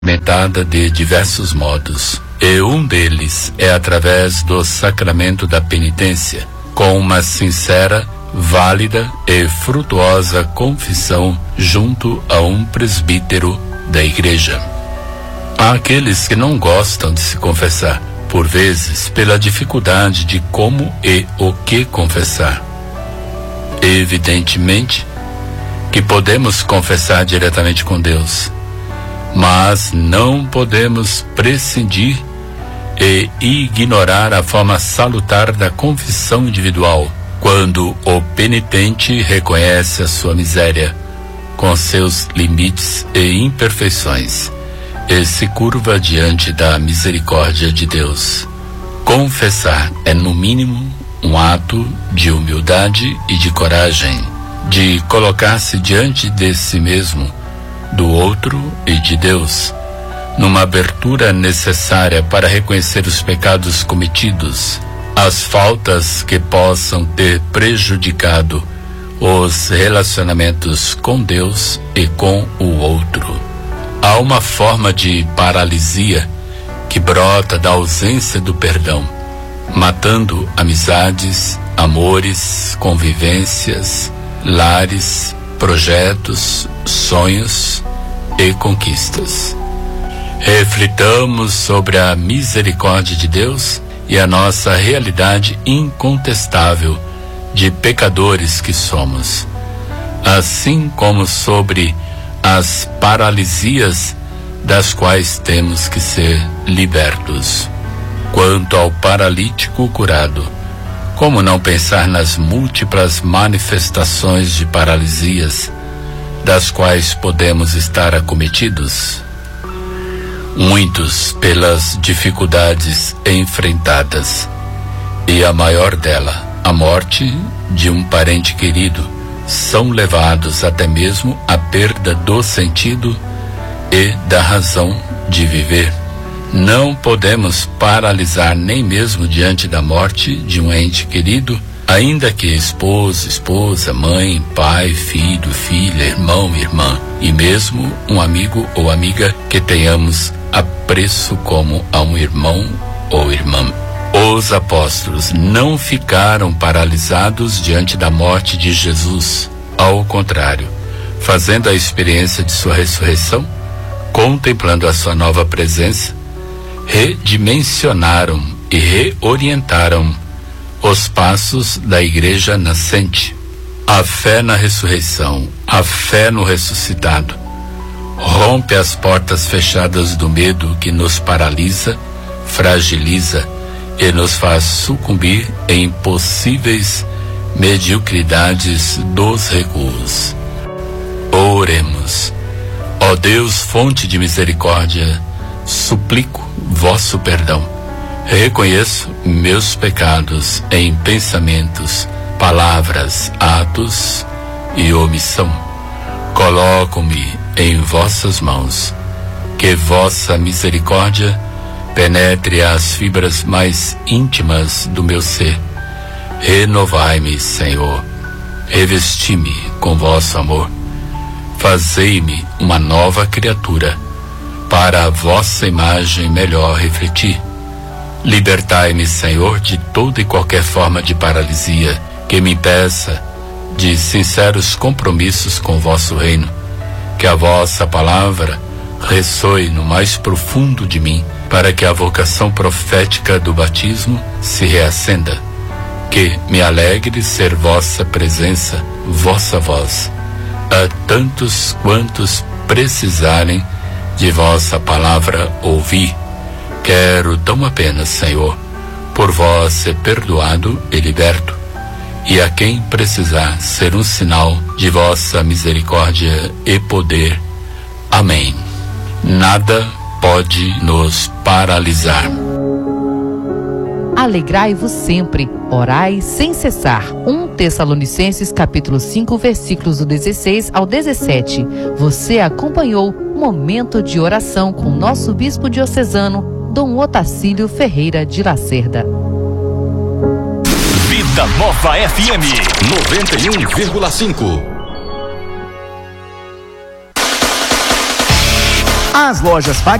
experimentada de diversos modos, e um deles é através do sacramento da penitência, com uma sincera, válida e frutuosa confissão junto a um presbítero da igreja. Há aqueles que não gostam de se confessar, por vezes pela dificuldade de como e o que confessar. Evidentemente que podemos confessar diretamente com Deus, mas não podemos prescindir e ignorar a forma salutar da confissão individual, quando o penitente reconhece a sua miséria, com seus limites e imperfeições, e se curva diante da misericórdia de Deus. Confessar é, no mínimo, um ato de humildade e de coragem, de colocar-se diante de si mesmo, do outro e de Deus, numa abertura necessária para reconhecer os pecados cometidos, as faltas que possam ter prejudicado os relacionamentos com Deus e com o outro. Há uma forma de paralisia que brota da ausência do perdão, matando amizades, amores, convivências, lares, projetos, sonhos e conquistas. Reflitamos sobre a misericórdia de Deus e a nossa realidade incontestável de pecadores que somos, assim como sobre as paralisias das quais temos que ser libertos. Quanto ao paralítico curado, como não pensar nas múltiplas manifestações de paralisias das quais podemos estar acometidos? Muitos, pelas dificuldades enfrentadas, e a maior dela, a morte de um parente querido, são levados até mesmo à perda do sentido e da razão de viver. Não podemos paralisar nem mesmo diante da morte de um ente querido, ainda que esposo, esposa, mãe, pai, filho, filha, irmão, irmã, e mesmo um amigo ou amiga que tenhamos apreço como a um irmão ou irmã. Os apóstolos não ficaram paralisados diante da morte de Jesus. Ao contrário, fazendo a experiência de sua ressurreição, contemplando a sua nova presença, redimensionaram e reorientaram os passos da igreja nascente. A fé na ressurreição, a fé no ressuscitado, rompe as portas fechadas do medo que nos paralisa, fragiliza e nos faz sucumbir em possíveis mediocridades dos recuos. Oremos. Ó Deus, fonte de misericórdia, suplico vosso perdão. Reconheço meus pecados em pensamentos, palavras, atos e omissão. Coloco-me em vossas mãos. Que vossa misericórdia penetre as fibras mais íntimas do meu ser. Renovai-me, Senhor. Revesti-me com vosso amor. Fazei-me uma nova criatura, para a vossa imagem melhor refletir. Libertai-me, Senhor, de toda e qualquer forma de paralisia que me impeça de sinceros compromissos com o vosso reino. Que a vossa palavra ressoe no mais profundo de mim, para que a vocação profética do batismo se reacenda. Que me alegre ser vossa presença, vossa voz, a tantos quantos precisarem de vossa palavra ouvir. Quero tão apenas, Senhor, por vós ser perdoado e liberto, e a quem precisar ser um sinal de vossa misericórdia e poder. Amém. Nada pode nos paralisar. Alegrai-vos sempre, orai sem cessar. 1 Tessalonicenses capítulo 5, versículos do 16 ao 17. Você acompanhou Momento de Oração com nosso bispo diocesano, Dom Otacílio Ferreira de Lacerda. Vida Nova FM 91,5. As lojas